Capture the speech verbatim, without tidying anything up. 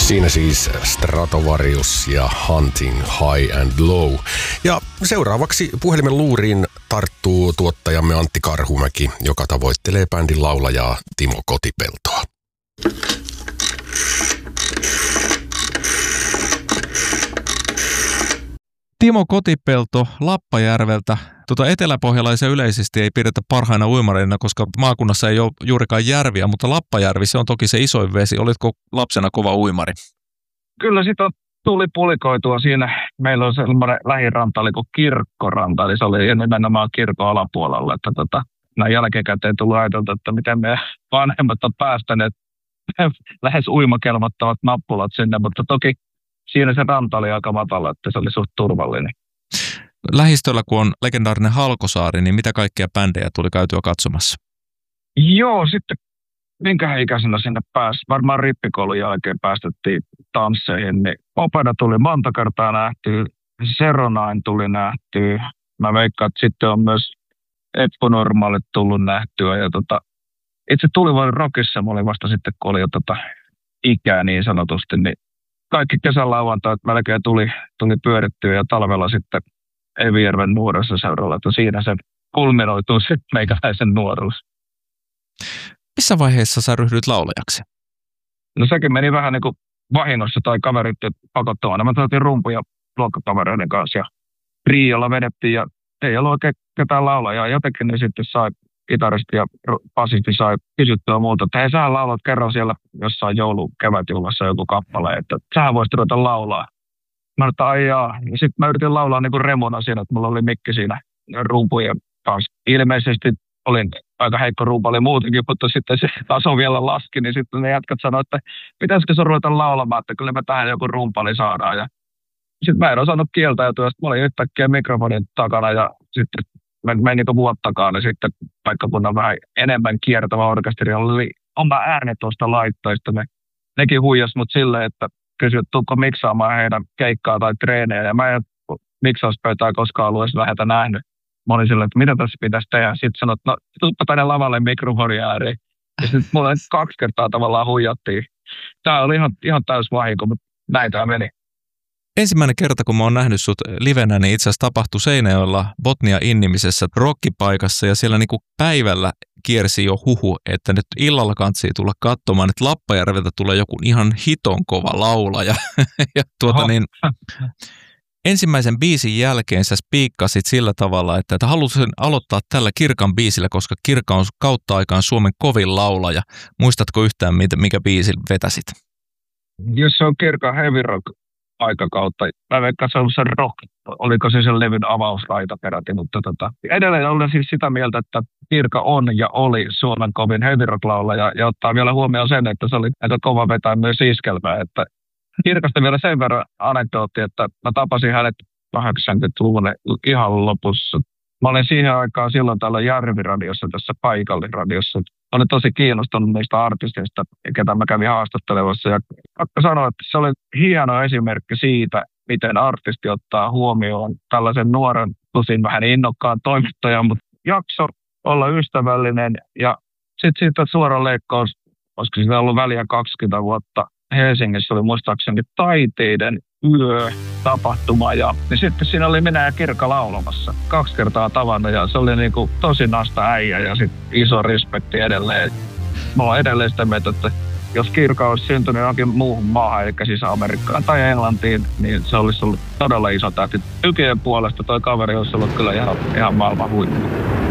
Siinä siis Stratovarius ja Hunting High and Low. Ja seuraavaksi puhelimen luuriin tarttuu tuottajamme Antti Karhumäki, joka tavoittelee bändin laulajaa Timo Kotipeltoa. Timo Kotipelto Lappajärveltä. Tuota eteläpohjalaisia yleisesti ei pidetä parhaina uimareina, koska maakunnassa ei ole juurikaan järviä, mutta Lappajärvi, se on toki se isoin vesi. Olitko lapsena kova uimari? Kyllä sitä tuli pulikoitua siinä. Meillä on sellainen lähiranta, oli kuin Kirkkoranta, eli se oli nimenomaan kirkon alapuolella. Että tota, näin jälkikäteen tuli ajateltu, että miten meidän vanhemmat on päästäneet lähes uimakelvottavat nappulat sinne, mutta toki siinä se ranta oli aika matala, että se oli suht turvallinen. Lähistöllä, kun on legendaarinen Halkosaari, niin mitä kaikkia bändejä tuli käytyä katsomassa? Joo, sitten minkä ikäisenä sinne pääsi. Varmaan rippikoulun jälkeen päästettiin tansseihin, niin Opeda tuli monta kertaa nähtyä, Seronain tuli nähtyä. Mä veikkaan, että sitten on myös Eppu Normaalit tullut nähtyä. Ja tota, itse Tulivuoren Rockissa, mä olin vasta sitten, kun oli jo tota ikää niin sanotusti, niin kaikki kesälauantaat melkein tuli, tuli pyörittyä ja talvella sitten Evijärven nuoressa seuralla, että siinä se kulminoituu sitten meikäläisen nuoruus. Missä vaiheessa sä ryhdyit laulajaksi? No sekin meni vähän niin kuin vahingossa tai kaverit pakottamana. Me saatiin rumpuja luokkakavereiden kanssa ja Riolla vedettiin ja ei ollut oikein ketään laulajaa. Jotenkin niin sitten sai kitaristi ja basisti sai kysyttyä muuta, että hei, sähän laulat kerran siellä jossain joulu kevätjuhlassa joku kappale, että sähän voisit ruveta laulaa. Mä että ai jaa. Ja sitten mä yritin laulaa niin kuin remuna siinä, että mulla oli mikki siinä rumpujen kanssa. Ilmeisesti olin aika heikko rumpali muutenkin, mutta sitten se taso vielä laski, niin sitten ne jätkät sanoivat, että pitäisikö se ruveta laulamaan, että kyllä me tähän joku rumpali saadaan. Ja sitten mä en osannut kieltäytyä, sitten mä olin yhtäkkiä mikrofonin takana ja sitten meni niin vuottakaan, niin sitten paikkakunnan vähän enemmän kiertävä orkesteri oli oma ääni tuosta laittoista. Ne, nekin huijas mut silleen, että kysyi, että tuutko miksaamaan heidän keikkaa tai treenejä. Ja mä en miksauspöytää koskaan ollut edes lähetä nähnyt. Mä olin silleen, että mitä tässä pitäisi tehdä. Sitten sanoin, että no tuutpa tänne lavalle mikrofonin ääreen. Ja sitten mulla kaksi kertaa tavallaan huijattiin. Tää oli ihan, ihan täys vahinko, mutta näin tää meni. Ensimmäinen kerta, kun mä oon nähnyt sut livenä, niin itse asiassa tapahtui Seinäjoella Botnia-nimisessä rockipaikassa ja siellä niinku päivällä kiersi jo huhu, että nyt illalla kantsii tulla katsomaan, että Lappajärveltä tulee joku ihan hiton kova laulaja. ja tuota niin, ensimmäisen biisin jälkeen sä spiikkasit sillä tavalla, että, että halusin aloittaa tällä Kirkan biisillä, koska Kirka on kautta aikaan Suomen kovin laulaja. Muistatko yhtään, mikä biisi vetäsit? Jos se on Kirkan heavy rock aikakautta. Mä veikkaan, se on se rock. Oliko se sen levyn avausraita peräti, mutta tota, edelleen olen siis sitä mieltä, että Kirka on ja oli Suomen kovin heavy rock laulaja ja ottaa vielä huomioon sen, että se oli aika kova vetää myös iskelmää, että Kirkasta vielä sen verran anekdootti, että mä tapasin hänet kahdeksankymmentäluvun ihan lopussa. Mä olin siihen aikaan silloin täällä Järviradiossa, tässä paikallisradiossa. Olin tosi kiinnostunut niistä artisteista, ketä mä kävin haastattelevassa. Ja pakko sanoa, että se oli hieno esimerkki siitä, miten artisti ottaa huomioon tällaisen nuoren, tosin vähän innokkaan toimittajan, mutta jakso olla ystävällinen. Ja sitten siitä suora leikkaus, koska sitä ollut väliä kaksikymmentä vuotta. Helsingissä oli muistaakseni taiteiden yö-tapahtuma ja niin sitten siinä oli minä ja Kirka laulamassa. Kaksi kertaa tavannut ja se oli niinku tosi nasta äijä ja sitten iso respekti edelleen. Mä oon edelleen sitä mieltä, että jos Kirka olisi syntynyt johonkin muuhun maahan, eli siis Amerikkaan tai Englantiin, niin se olisi ollut todella iso tähti. Ykien puolesta toi kaveri olisi ollut kyllä ihan, ihan maailman huippu.